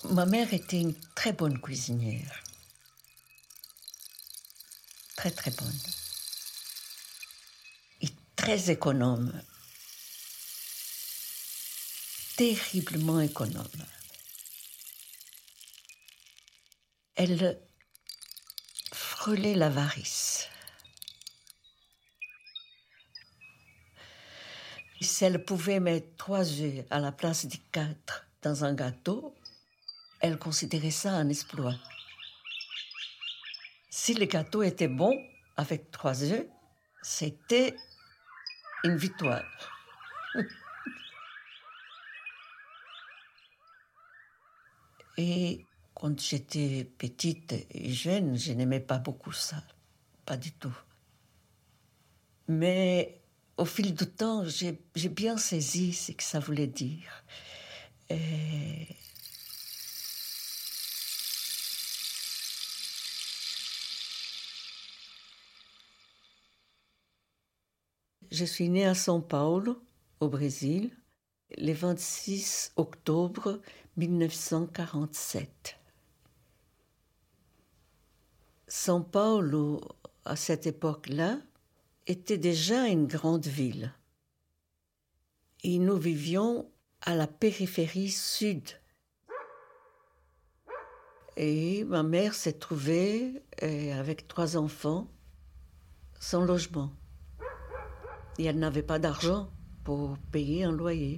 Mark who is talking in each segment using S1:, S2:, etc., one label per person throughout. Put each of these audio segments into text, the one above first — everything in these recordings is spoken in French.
S1: Ma mère était une très bonne cuisinière. Très, très bonne. Et très économe. Terriblement économe. Elle frôlait l'avarice. Si elle pouvait mettre 3 œufs à la place des 4 dans un gâteau, elle considérait ça un exploit. Si le gâteau était bon, avec 3 œufs, c'était une victoire. Et quand j'étais petite et jeune, je n'aimais pas beaucoup ça. Pas du tout. Mais au fil du temps, j'ai bien saisi ce que ça voulait dire. Et je suis née à São Paulo, au Brésil, le 26 octobre 1947. São Paulo, à cette époque-là, était déjà une grande ville. Et nous vivions à la périphérie sud. Et ma mère s'est trouvée, avec 3 enfants, sans logement. Et elle n'avait pas d'argent pour payer un loyer.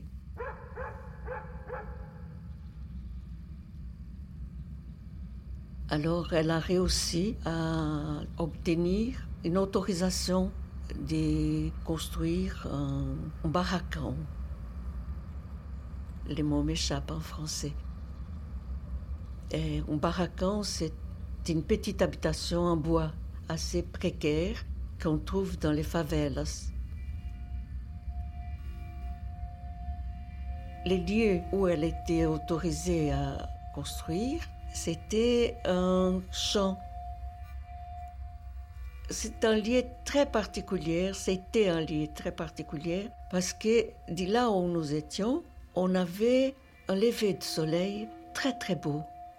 S1: Alors elle a réussi à obtenir une autorisation de construire un barracão. Les mots m'échappent en français. Et un barracão, c'est une petite habitation en bois assez précaire qu'on trouve dans les favelas. Les lieux où elle était autorisée à construire, c'était un champ. C'est un lieu très particulier, c'était un lieu très particulier, parce que de là où nous étions, on avait un lever de soleil très très beau.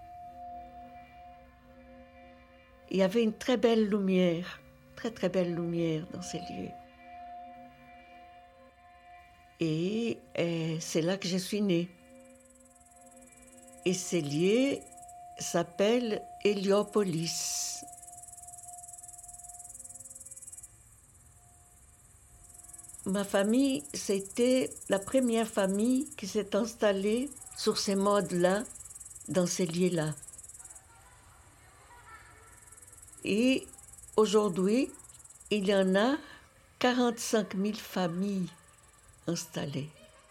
S1: Il y avait une très belle lumière dans ces lieux. Et c'est là que je suis née. Et ces lieux s'appellent Héliopolis. Ma famille, c'était la première famille qui s'est installée sur ces modes-là, dans ces lieux-là. Et aujourd'hui, il y en a 45 000 familles installées.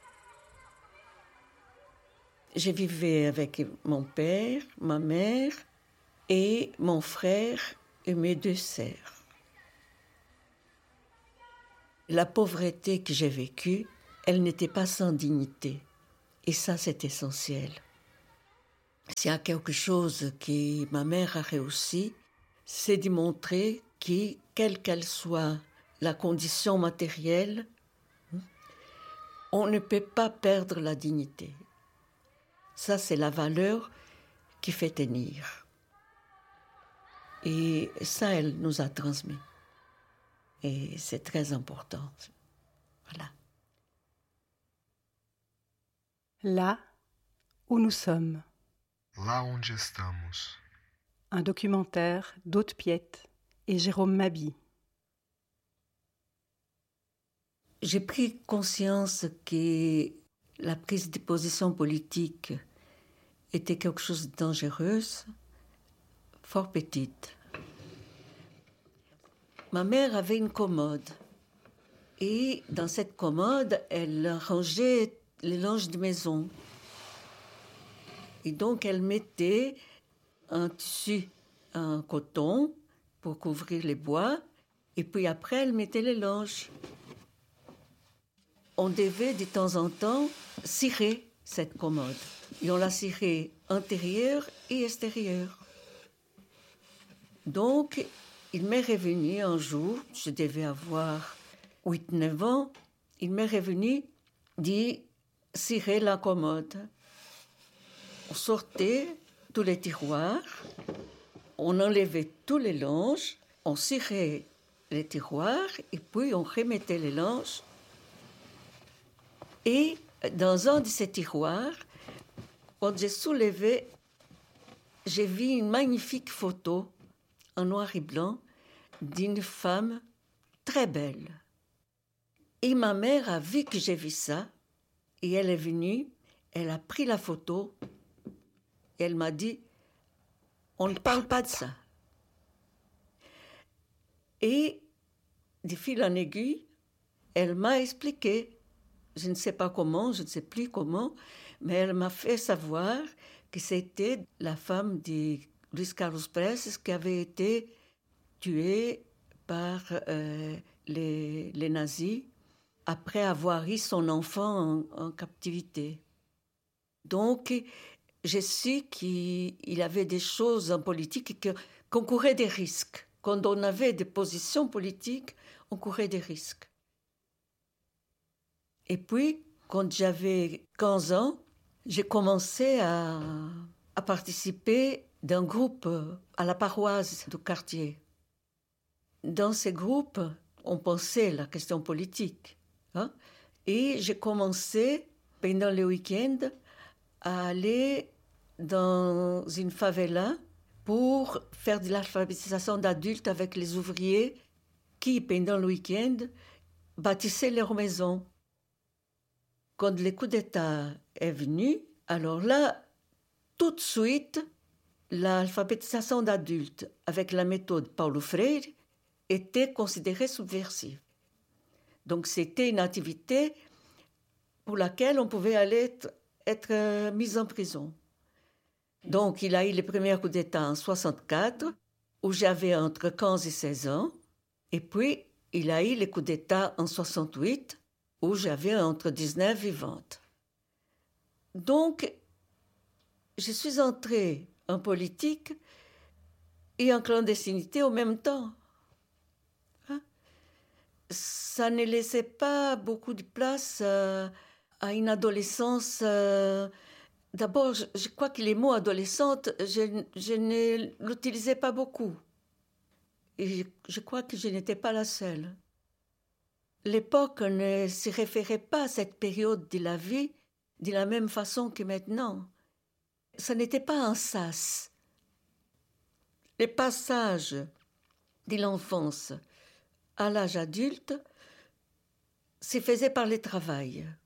S1: Je vivais avec mon père, ma mère et mon frère et mes 2 sœurs. La pauvreté que j'ai vécue, elle n'était pas sans dignité. Et ça, c'est essentiel. S'il y a quelque chose que ma mère a réussi, c'est de montrer que, quelle qu'elle soit la condition matérielle, on ne peut pas perdre la dignité. Ça, c'est la valeur qui fait tenir. Et ça, elle nous a transmis. Et c'est très important. Voilà.
S2: Là où nous sommes.
S3: Lá onde estamos.
S2: Un documentaire d'Aude Piette et Jérôme Mabi.
S1: J'ai pris conscience que la prise de position politique était quelque chose de dangereux, fort petite. Ma mère avait une commode. Et dans cette commode, elle rangeait les linges de maison. Et donc, elle mettait un tissu en coton pour couvrir les bois. Et puis après, elle mettait les linges. On devait de temps en temps cirer cette commode. Et on la cirait intérieure et extérieure. Donc, il m'est revenu un jour, je devais avoir 8-9 ans, il m'est revenu de cirer la commode. on sortait tous les tiroirs, on enlevait tous les linges, on cirait les tiroirs et puis on remettait les linges. Et dans un de ces tiroirs, quand j'ai soulevé, j'ai vu une magnifique photo en noir et blanc d'une femme très belle. Et ma mère a vu que j'ai vu ça et elle est venue, elle a pris la photo et elle m'a dit « On ne parle pas de ça ». Et de fil en aiguille, elle m'a expliqué, je ne sais pas comment, je ne sais plus comment, mais elle m'a fait savoir que c'était la femme de Luis Carlos Prestes qui avait été tuée par les nazis après avoir eu son enfant en captivité. Donc, j'ai su qu'il avait des choses en politique qu'on courait des risques. Quand on avait des positions politiques, on courait des risques. Et puis, quand j'avais 15 ans, j'ai commencé à participer d'un groupe à la paroisse du quartier. Dans ces groupes, on pensait la question politique. Hein? Et j'ai commencé, pendant le week-end, à aller dans une favela pour faire de l'alphabétisation d'adultes avec les ouvriers qui, pendant le week-end, bâtissaient leurs maisons. Quand le coup d'État est venu, alors là, tout de suite, l'alphabétisation d'adultes avec la méthode Paulo Freire était considérée subversive. Donc c'était une activité pour laquelle on pouvait aller être mis en prison. Donc il a eu le premier coup d'État en 1964, où j'avais entre 15 et 16 ans, et puis il a eu le coup d'État en 1968, où j'avais entre 19 et 20. Donc, je suis entrée en politique et en clandestinité en même temps. Hein? Ça ne laissait pas beaucoup de place à une adolescence. D'abord, je crois que les mots adolescente, je ne l'utilisais pas beaucoup. Et je crois que je n'étais pas la seule. L'époque ne se référait pas à cette période de la vie de la même façon que maintenant. Ce n'était pas un sas. Les passages de l'enfance à l'âge adulte se faisaient par le travail.